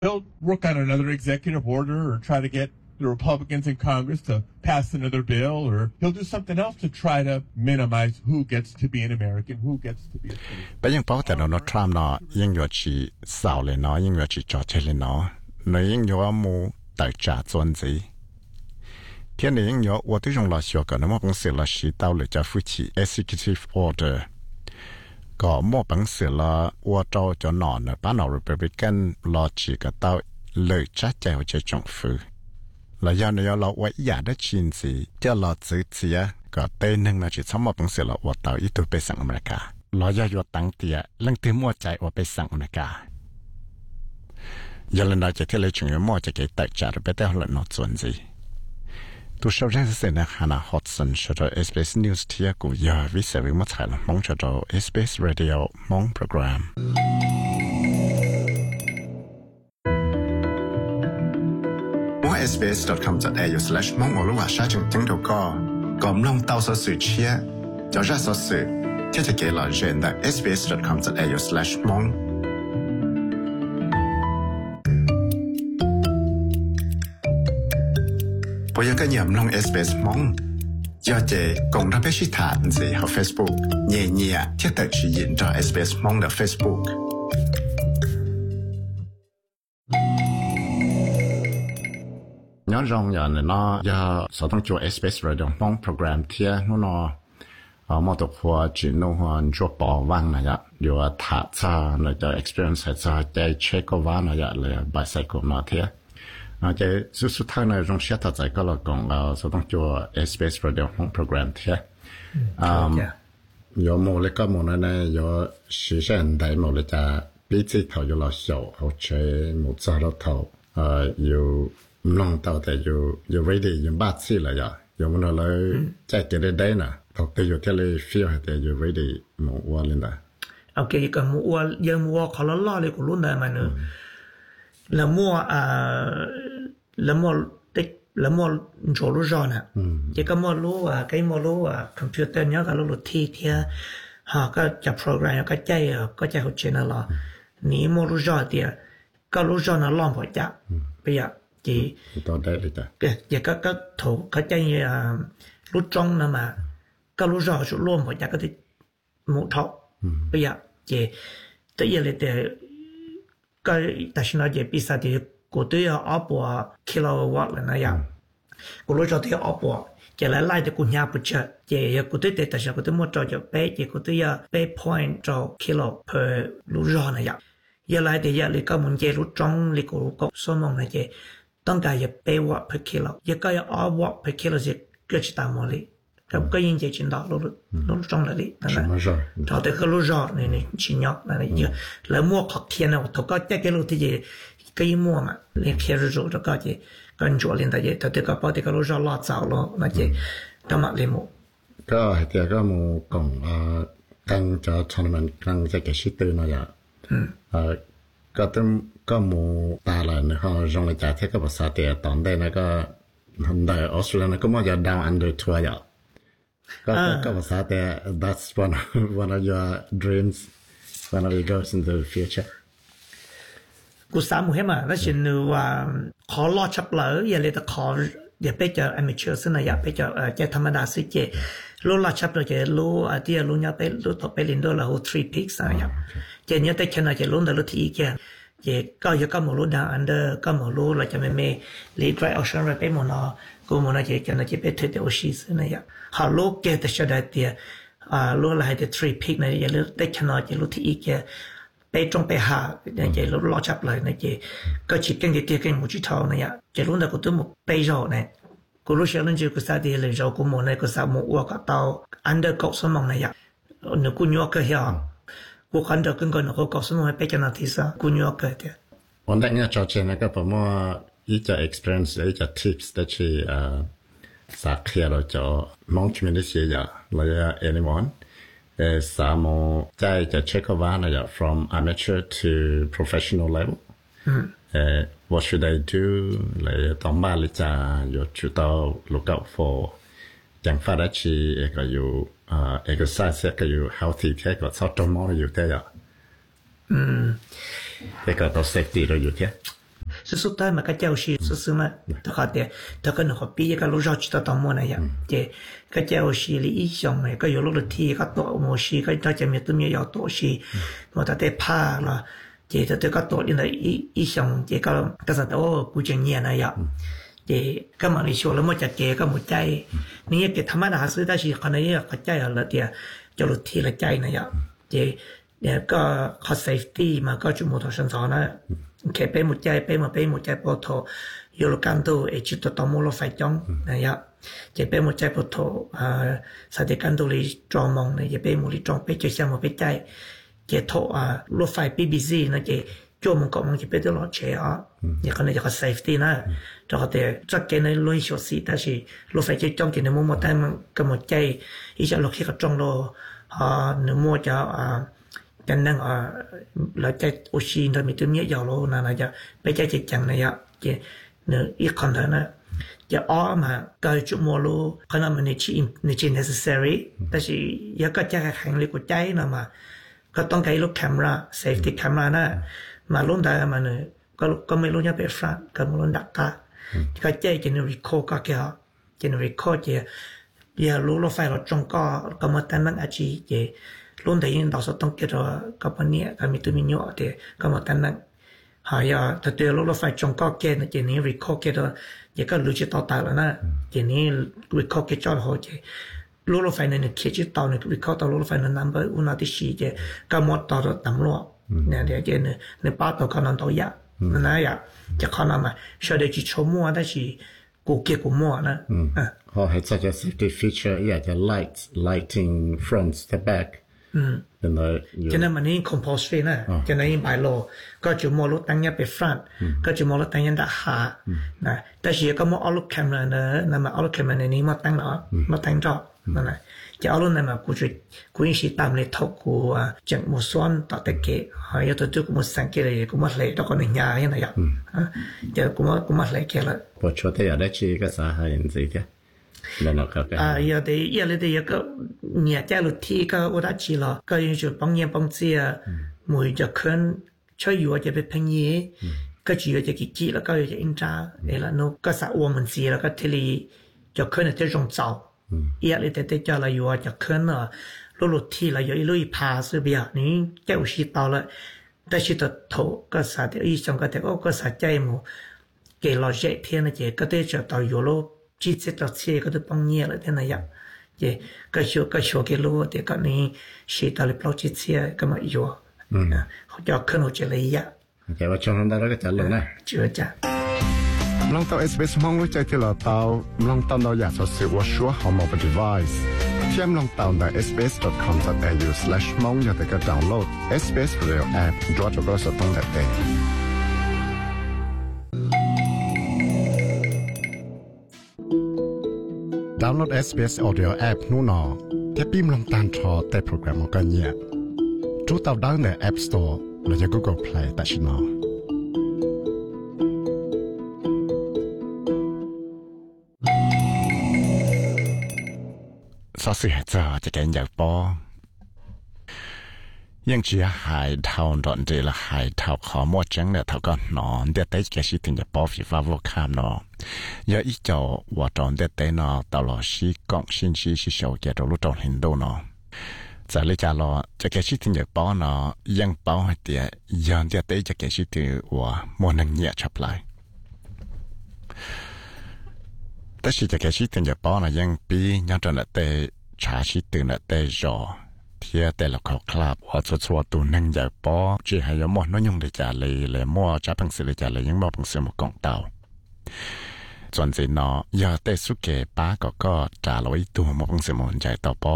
He'll work on another executive order or try to get the Republicans in Congress to pass another bill, or he'll do something else to try to minimize who gets to be an American, who gets to be a citizen. ไปยังเป้าแต่เราทรัมป์เนาะยังอยู่ที่สาวเลยเนาะยังอยู่ที่จอร์เจเลยเนาะในยังอยู่ว่ามูแต่จ่าจวนจีเที่ยนี้ยังอยู่ว่าที่จงรอชัวร์กันนะว่าเป็นเสียละสีเต้าเลยจะฟื้นชี executive order ก็มั่วเป็นเสียละว่าเจ้าจะนอนนะป้าหนอ Republican รอจีกับเต้าเลยชัดใจว่าจะจงฟื้นแล้วย้อนเนี่ยเราไว้อยากได้ชินสิเจ้าเราซื้อเสียก็เต้นหนึ่งนะจีสมมติเป็นเสียละว่าเต้าอีตัวไปสั่งอเมริกาเราอยากอยู่ตั้งเตียเรื่องที่มั่วใจว่าไปสั่งอเมริกายันเลยเราจะที่เลยจึงยังมั่วจะเกิดแต่จ่าไปแต่หัวหน้าส่วนสิตัวชาวเรื่องเสนาฮานาฮอตสันชด SBS News ที่กูอยากวิเศษวิมัติละมองชด SBS Radio มองโปรแกรม SBS.com.au/mong 我如话沙种听到歌，咁弄到手水车，就热手水，这就给了人的 SBS.com.au/mong。不要跟人弄 SBS 梦，要这共同必须谈字和 Facebook， 年年贴得去引着 SBS 梦的 Facebook。 nhớ rằng giờ này nó giờ sau đó cho SBS Radio mong program kia nó một tổ khoa chỉ nó hoàn cho bỏ vang này ạ rồi thả ra này cho experience ra để check qua vang này ạ là bicycle nó thế cái suốt tháng này trong sẽ thật cái là còn sau đó cho SBS Radio mong program thế rồi một cái cái một này rồi实现ได้หมดเลยจะปีที่เขาอยู่เรา小เขาใช้หมดซาเราเขาอยู่long tàu thìอยู่ ready อยู่บ้านสิเลยอ่ะอยู่มันเลยใจเกิดได้นะเขาไปอยู่ที่เลย feel แต่อยู่ ready หมู่ว่าเลยนะโอเคก็หมู่ว่ายังหมู่ว่าเขาล้อเลยกูรู้นะมันแล้วหมู่แล้วหมู่เด็กแล้วหมู่โจรู้จอนะยังก็หมู่รู้ก็หมู่รู้คอมพิวเตอร์เนี้ยก็รู้ที่ก็จะโปรแกรมก็ใจเขาเจนละนี่หมู่รู้จอเดียก็รู้จอนะล้อมพอจะไปอ่ะchỉ giờ các thủ các chơi lúc trong nè mà các lúc rõ số luôn phải cái một thọ bây giờ chỉ tới giờ là để cái ta xin nói về bây giờ thì của tôi ở bộ kilowatt là này à của lúc rõ thì ở bộ chỉ là lại để của nhà bự chứ chỉ của tôi để ta xin của tôi mua cho bé chỉ của tôi bé point cho kilo per lúc rõ này à giờ lại để giờ thì có một cái lúc trong thì của số mong này chỉต้องการจะไปวัตต์ per kilo ยังก็จะเอาวัตต์ per kilo จะเกิดจากมอลิกับก็ยังจะจินดอกรู้ตรงเลยนั่นแหละเราแต่ก็รู้จอเนี่ยชิ้นยอกนั่นแหละเยอะแล้วมั่วขอกเทียนเอาถูกก็จะเกิดรู้ที่จะก็ยิ่งมั่วมาเรียกเทียนรู้แล้วก็จะกันจวดเรียนแต่จะแต่ก็พอที่ก็รู้จอลอดเสาแล้วนั่นจะทำอะไรมั่วก็เดี๋ยวก็มั่วกล่องกันจะทำมันกันจะเกิดชิดตื่นอะไรก็ต้องก็มูตาเลยนะเขาจงเลยจ่ายเท่ากับภาษาเตียตอนได้นะก็ทำได้ออสเตรเลียนะก็มันจะ down under ทัวร์อย่างก็ภาษาเตีย that's one of your dreams one of your goals in the future กูสามหมู่ให้มาแล้วฉันว่าขอรอชับเลยอย่าเลยแต่ขออย่าไปเจอ amateur ซึ่งนะอย่าไปเจอจะธรรมดาสิเจรู้รอชับเลยจะรู้ที่รู้เนี่ยไปรู้ต่อไปเรียนด้วยแล้ว three peaks อะไรอย่างเจเนี่ยแต่ฉันจะรู้แต่รู้ที่แกก็ยังก็ไม่รู้ดังอันเดอร์ก็ไม่รู้เราจะไม่ลีดไรเอาชันไปหมดเนาะกูมันจะไปถือเดี๋ยวชีสนะอย่างหาลูกแกแต่ชัดเดียรู้อะไรแต่ three peak นะอย่ารู้ได้ฉันจะรู้ที่อีกไปตรงไปหาเนี่ยจะรู้รอชับเลยนะก็ชิดกันเดียวกันหมดที่ท้องนะอย่างจะรู้แต่กูต้องไปรอเนี่ยกูรู้เชื่อเรื่องจีกูสาดีเลยรอกูหมดเนี่ยกูสาหมดว่าก็เตาอันเดอร์ก็สมองนะอย่างหนูกูยัวก็เหี้ย我看到跟个那个告诉我，别讲那提啥，姑娘个的。 我那年找钱那个什么，一个 experience，一个 tips 的去撒开了叫忙出面的些呀，来呀 anyone，啥么在就 check 完了呀 from amateur to professional level，what should I do？ 来当妈了จ้有知道 look out for， อย่าง发的去一个有。exercise ก็อยู่ healthy แค่ก็ชอบจมมองอยู่แค่อย่างแต่ก็ตัว safety เราอยู่แค่สุดท้ายมันก็เจ้าชีซื้อมาแต่เขาแต่ถ้าก็หนูปีก็รู้จักจิตตอมมันอย่างเจก็เจ้าชีลีอีช่องเนี่ยก็อยู่รู้ที่ก็โตโมชีก็จะมีตัวมียาวโตชีมันแต่ผ้าละเจแต่ก็โตอยู่ในอีช่องเจก็สัตว์โอ้กูจะเงียนะอย่างเจก็มาในช่วงแล้วมันจะเจก็หมดใจนี่เกิดธรรมดาซื้อได้ชีคนนี้ก็ใจอะไรเดียวจะรู้ที่ละใจนะอย่างเจเนี่ยก็ข้อ safety มาก็จุดหมดทั้งสองนะแค่ไปหมดใจไปมาไปหมดใจพอโทอยู่ละกันตัวไอจุดต่อมอลไฟจ้องนะครับจะไปหมดใจพอโทสถานการณ์ตัวเลยจอมองเนี่ยจะไปหมดเลยจองไปจะเชื่อมาไปใจจะโทรถไฟปีบีซีนะจะจอมก็มันจะไปตลอดเชียอย่างคนนี้จะก็ safety นะจะก็แต่จักเกณฑ์ในลุยชัวร์สิแต่สิรถไฟจะจ้องจะในมุมมองแต่มันก็หมดใจอีจะเราแค่ก็จ้องเราหนึ่งมัวจะกันนั่งแล้วใจโอชินเรามีตัวเนี้ยยาวโลนะนะจะไปใจจิตจังนะยะเจเนี่ยอีกคนเท่านั้นจะอ้อมาก็จุดโมโลขณะมันในชี necessary แต่สิยังก็จะแข็งเลยกว่าใจนะมาก็ต้องการลูกแคมรา safety camera นะมาล้มได้มาเนี่ยก็ไม่รู้จะไปฟรังก็ไม่รู้ดักกะก็ใจจะเนี่ย record ก็แค่จะเนี่ย record จะอย่ารู้รถไฟรถจงก็มาตั้งนั่งอาชีเจluôn thấy những đạo sư tông kia rồi các bạn nhẹ các mình tụi mình nhọ thì các bạn tan nặng hay thật tuyệt lúc phải trồng cao kia là chỉ ní record kia rồi chỉ có lưu chỉ tao tạo là na chỉ ní record kia cho họ chỉ lúc phải nên kia chỉ tao này record tao lúc phải nên number una tí xí chỉ các món tao rồi tầm lo nè để chỉ nên bắt tao con tao ya nên ya chỉ con mà sau đó chỉ cho mua đó chỉ cụ kia cũng mua nè họ hay such a safety feature yeah the lighting front the back cho nên mình nên compulsory nè cho nên bài lô có chịu mua lúc tăng nhá về front có chịu mua lúc tăng nhá đã hạ nèแต่chỉ có mua all camera nữa nè mà all camera này mà tăng nó mà tăng cho nè chỉ all này mà cụ chỉ tạm lấy thóc cụ chẳng một xoan tạo tại kế hỏi cho tôi cũng một sáng kia này cũng mất lấy đó còn ở nhà như này ạ giờ cũng mất lấy kia là bộ chỗ thế ở đây chỉ có xã hội gì thế giờ thì giờ thì cái nhà cha luật thi cái ở đó chỉ là cái chuyện bằng nhà bằng xe mỗi giờ khấn chơiอยู่จะเป็นพังยี่ก็chỉ là cái chỉ là cáiจะอินทราเนี่ยละนู้ก็สาวมันเสียแล้วก็ทีนี้จะkhấn làจะรองเจ้าgiờ thìจะlàอยู่จะkhấn là luật thi làอยู่ลุยพาซื้อเบียร์นี้เจ้าชีตาละแต่ชีตโถก็สาที่อีสองก็แต่ก็สาใจหมู่เกี่ยวกับเจ็ดเทียนนะเจ้ก็ได้จะต่ออยู่โลchỉ biết là xe có được bao nhiêu là thế này vậy, vậy cái số cái lô thì cái này xe ta lấy bao chiếc xe cái mà yếu, họ cho khơi nó chỉ lấy vậy. Okay, và trong đó cái trả lời này. Chưa chắc. Long tàu SBS mong lúc chạy thì là tàu long tàu nó giả sử sự quá số họ một device. Thêm long tàu tại sbs.com.au/mong cho tới cái download SBS Radio app cho có sự tăng đại tệ. Download SBS Audio app nu nọ, tiếp phim long tan cho tại program một cái nhẹ. Chú tàu đăngใน App Store หรือ Google Play แต่ชินอสอสื่อเจอจะแกนอยากปอยังจะหายเท่าดอนเดละหายเท่าขอมดจังเนี่ยเท่าก็นอนเดี๋ยวเต้แกชิถึงจะปอฟีฟ้าวัวข้ามนอยากอีเจ้าว่าตอนเดี๋ยวเต้นอตลอดชีกองชินชีชิเฉาแกเรารู้ตอนเห็นดูนอจะเลยจะรอจะแกชิถึงจะปอนอยังปอให้เดี๋ยวยันเดี๋ยวเต้จะแกชิถึงว่ามัวนังเงียชับเลยแต่สิจะแกชิถึงจะปอนอยังปียังตอนเต้ชาชิถึงเต้รอเทียแต่ละเขาคลาบว่าชัวๆตัวนั่งใหญ่ป้อจีให้ยมน้อยยงได้จ่าเลยมั่วจับพังสิเลยจ่าเลยยังมอพังเสือมกองเต่าจนสินอยาเตสุเกป้าก็จ่าลอยตัวมอพังเสือมใจต่อป้อ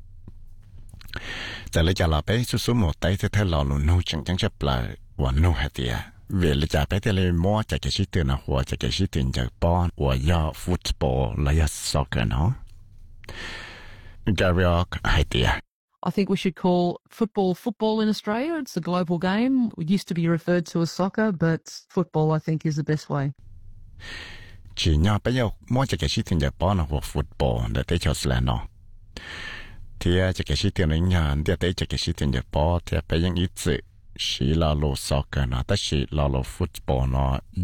จะเลยจ่าเราไปสุๆหมดไตเท่าเราหนูจังจะปลายวันนูฮัตเตียเวลจ่าไปแต่เลยมั่วจะแกชิตื่นหัวจะแกชิตื่นจากป้อว่ายาฟุตบอลและยาซ็อกเกอร์เนาะกาเรียกฮัตเตีย I think we should call football in Australia. It's a global game. It used to be referred to as soccer, but football, I think, is the best way. Chỉ nhau bây giờ mỗi cái gì thì Nhật là football để thấy cho là nó. Thì cái gì thì nhà để thấy cái gì thì Nhật thì bây giờ ít chỉ là lo soccer nó,แต่chỉ là lo football nó.